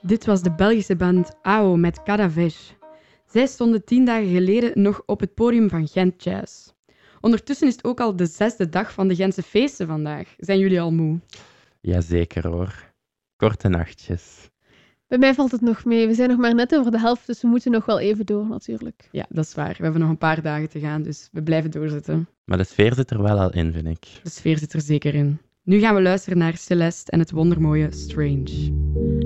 Dit was de Belgische band AO met Cadaver. Zij stonden 10 dagen geleden nog op het podium van Gent Jazz. Ondertussen is het ook al de 6e dag van de Gentse feesten vandaag. Zijn jullie al moe? Jazeker hoor. Korte nachtjes. Bij mij valt het nog mee. We zijn nog maar net over de helft, dus we moeten nog wel even door natuurlijk. Ja, dat is waar. We hebben nog een paar dagen te gaan, dus we blijven doorzetten. Maar de sfeer zit er wel al in, vind ik. De sfeer zit er zeker in. Nu gaan we luisteren naar Celeste en het wondermooie Strange.